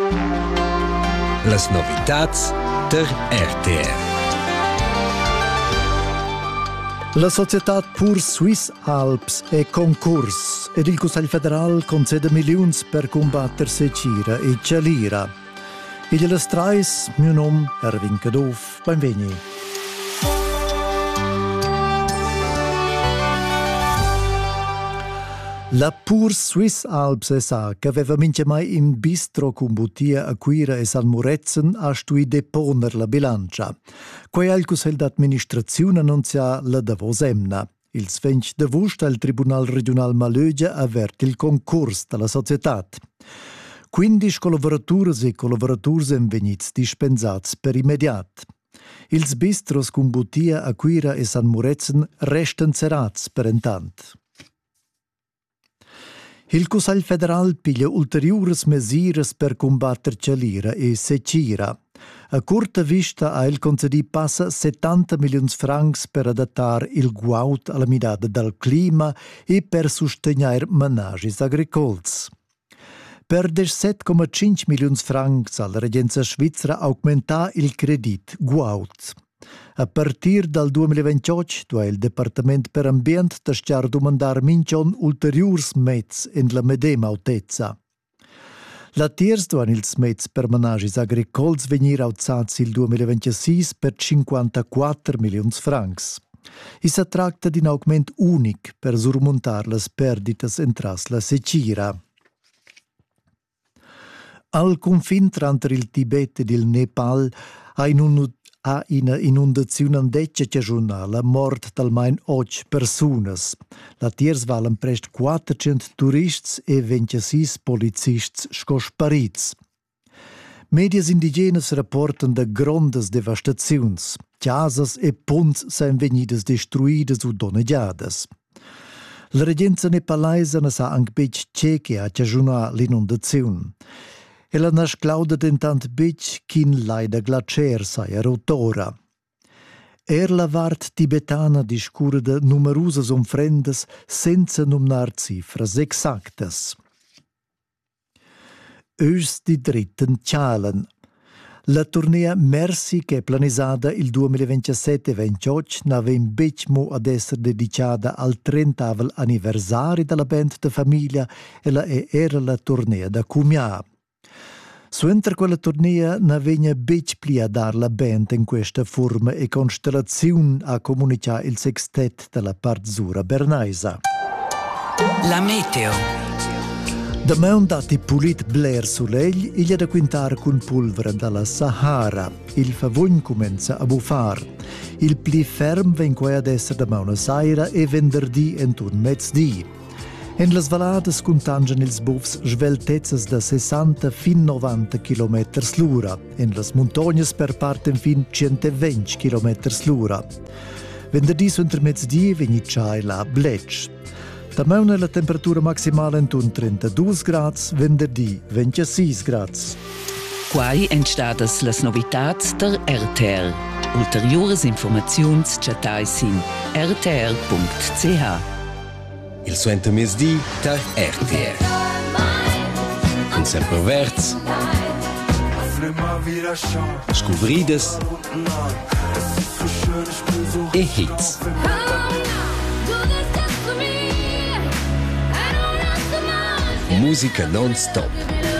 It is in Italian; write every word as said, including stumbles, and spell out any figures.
Las novitats der R T R. La società Pur Swiss Alps è concurs ed il Consiglio federal concede milioni per combattere secira e cialira. E gliela strais, mio nome è Erwin Kadov, benveni. La Pur Swiss Alps S A, che aveva mince mai in bistro con Butia, Acquira e San Murezen, ha stui deponer la bilancia. Quai al Consiglio d'amministrazione annunzia la Davosemna. Il svench de Vust al Tribunal Regional Malögia avverte il concorso della società. quindici collaboratori e collaboratori sono venuti dispensati per immediat. Ils bistros con Butia, Acquira e San Murezen restano serrati per intanto. Il Consiglio federal piglia ulteriori misure per combattere cialira e secira. A corta vista ha il concedi passa settanta milioni di francs per adattare il guaut alla midada del clima e per sostenere menagis agricols. Per diciassette virgola cinque milioni di francs alla Regenza Svizzera aumenta il credit guaut. A partir dal duemilaventotto, dove il Departamento per Ambiente tasciar domandar mincion ulteriori mezzi in la medema altezza. La tiers duan ils mezzi per menagis agricols venir alzats il duemilaventisei per cinquantaquattro milioni di francs. E si tratta di un aumento unico per surmontare le perdite entras la secira. Al confine tra il Tibet ed il Nepal ha in un ha una inundazione decennale mort talmein otto persone. La tiers valen prest quattrocento turisti e ventisei polizisti scosparits. Medias indigenes rapportan da grandes devastazioni. Casas e ponts sono venidas destruidas o danneggiadas. La regenza nepalesa ne sa anche bec ceche a cagiona l'inundazione. E la nas clauda dentant bec kin laida glacier saia rotora. Er la vart tibetana discura de numerosas offrendas senza numnar cifras exactas. Ös di dritten cialen. La tournea Merci che è planisada il duemilaventisette ventotto n'ave in becmo ad essere dedicata al trentavel anniversari della band de famiglia e la era la tournea da Cumia. Suentra quella tournea n'avegna bec pli a dar la band in questa forma e constellazione a comunicare il sextet della Parzura Bernaisa. La meteo. Da me un dati pulit bler sulegl, il da quintar con polvere dalla Sahara. Il favogn comincia a buffar. Il pli ferm ven qua ad essere da Buenos Aires e venerdì entun mezzdi. En las valadas contangian ils bufs sveltezzas da sessanta fin novanta chilometers l'ura. En las montognas per parten fin centoventi chilometers l'ura. Venerdì suenter mezzdi vegni tschai la bletsch. Tamau la temperatura maximale entun trentadue grads, venerdì ventisei grads. Quai entstadas las novitats der R T R. Ulteriores informaziuns chatais in r t r punct c h. Il suenter mesdi der R T R. Un sempre verts. Scuvrides. E hits. Musica non-stop.